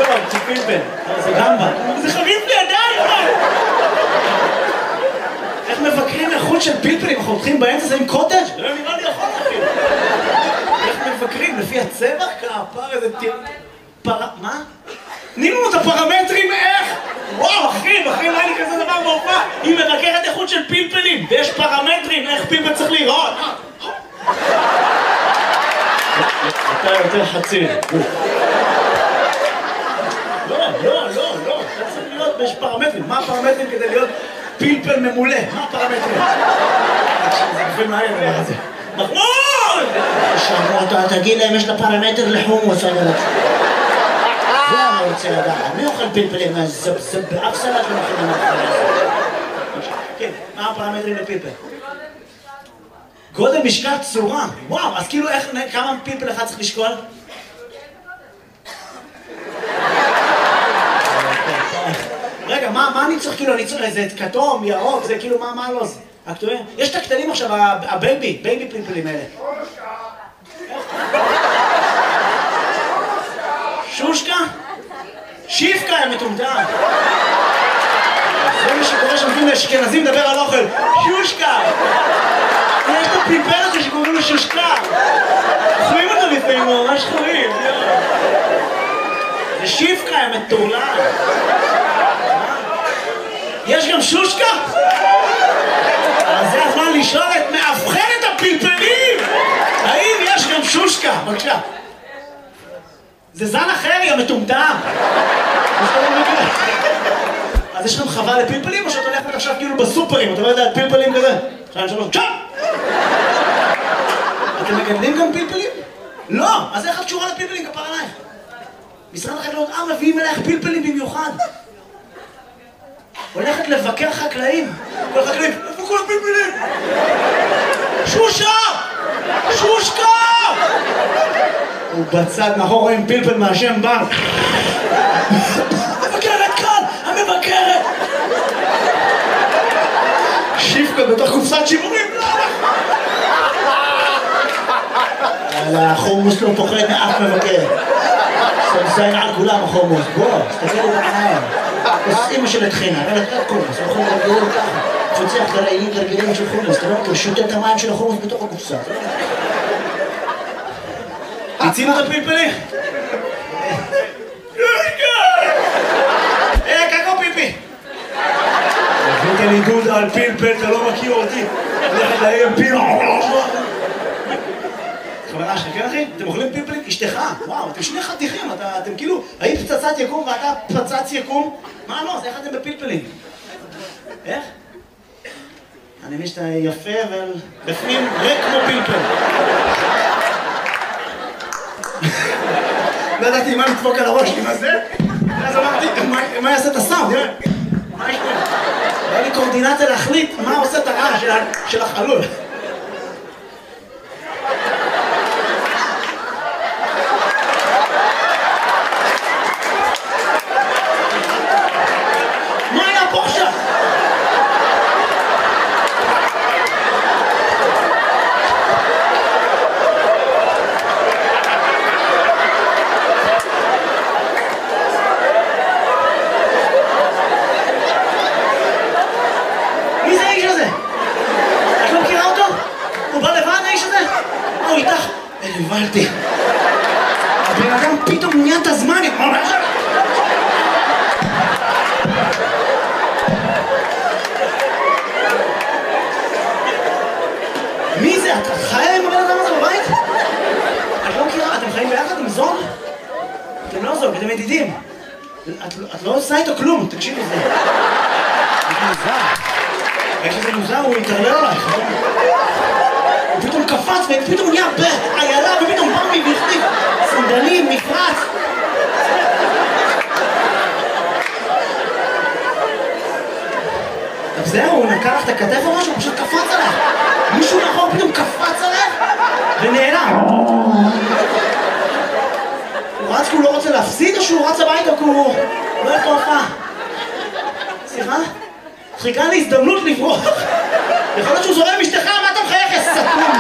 טוב, פלפל. זה גמבה. זה חריף לי עדיין! איך מבקרים איכות של פלפלים? אנחנו הולכים באמצע זה עם קוטג'? לא נראה לי יכול להכין. איך מבקרים? לפי הצבע? כפר איזה מה? תני לנו את הפרמטרים איך? וואו, אחי, לא היה לי כזה דבר בהופעה. היא מבקרת איכות של פלפלים, ויש פרמטרים איך פלפל צריך להיראות. אתה יותר חצי. לא, אתה צריך להיות, יש פרמטרים. מה הפרמטרים כדי להיות פלפל ממולא? מה הפרמטרים? זה גופים מהר דבר הזה. מחמוד! אתה תגיד להם יש לה פרמטר לחומוס. זה אני רוצה לדעת. מי אוכל פלפלים? זה באף סלט לא מכינים אחרי זה. כן, מה הפרמטרים לפלפל? גודל, משקל, צורה. וואו, אז כאילו כמה פלפל אחד צריך לשקול? רגע, מה אני צריך כאילו? אני צריך איזה כתום, ירוק, זה כאילו מה לא זה? יש את הקטנים עכשיו, הבייבי פלפלים האלה. שושקה? שיפקה הם מטומטם. זה מה שקורה שמתאים לאשכנזים לדבר על אוכל. שושקה! יש את הפלפל הזה שקוראים לו שושקה. אוכלים אותו לפעמים, הוא ממש חריף. זה שיפקה הם מטורלל. יש גם שושקה? אז זה הזמן לשאול את מאבחנת הפלפלים! האם יש גם שושקה? בבקשה. זה זן אחר, יא מטומטם! אז יש לכם חווה לפלפלים או שאת הולכת עכשיו כאילו בסופרים? אתה לא יודע על פלפלים כזה? 2, 3, צ'אפ! אתם מגדלים גם פלפלים? לא! אז איך את קשורה לפלפלים? כפר עלייך. משרד החקלאות מביאים אלייך פלפלים במיוחד. הולכת לבקר חקלאים. כל החקלאים, איפה כל הפלפלים? שושה! שושקה! הוא בצד מאחור עם פלפל מהשם בא. המבקרת כאן! המבקרת! שיפקה בתוך קופסת שימורים. החומוס לא פוחד מאף מבקר. סמסיין על כולם החומוס. בוא, תסתכל את העיניים. אמא של התחינה, אבל אתה קומוס, הוא יכול לגרום ככה. תפצח גרגילים של חומוס, אתה לא מכיר, שותה את המים של החומוס בתוך הקופסה. תצינו את הפלפלים! קקו פיפי! הבאת לי דודה על פלפל, אתה לא מכיר אותי. הולכת להם פיל. חברה שלך, כן אחי? אתם אוכלים פלפלים? אשתך, וואו, אתם שני חתיכים, אתם כאילו, היית פצצת יקום ואתה פצץ יקום? מה לא? אז איך אתם בפלפלים? איך? אני מבין שאתה יפה, אבל בפנים ריק כמו פלפל. לא ידעתי מה לדפוק על הראש, עם הזה? אז אמרתי, מה יעשה את הסאונד? מה יש פה? היה לי קורדינציה להחליט מה עושה את הרעש של החלול. מה היה פה עכשיו? מי זה האיש הזה? את לא מכירה אותו? הוא בא לבד האיש הזה? הוא איתך? הבנתי. הבן אדם פתאום נהיה את הזמן. מי זה? את חיה עם הבן אדם הזה בבית? את לא מכירה? אתם חיים ביחד עם זוג? אתם לא זוג, אתם ידידים. את לא עושה איתו כלום, תקשיבי זה. זה מוזר. איך שזה מוזר, הוא יתערלל עלייך. הוא פתאום קפץ ופתאום נהיה איילה ופתאום בא מי והחליף סנדלים, מפרץ. אז זהו, הוא נקע לך את הכתף או משהו, הוא פשוט קפץ עליך. מישהו נכון פתאום קפץ עליך ונעלם. הוא רץ כי הוא לא רוצה להפסיד או שהוא רץ הביתה כי הוא לא הולך להופעה? סליחה? חיכה לי הזדמנות לברוח. יכול להיות שהוא זורם אשתך, מה אתה מחייך, סתום?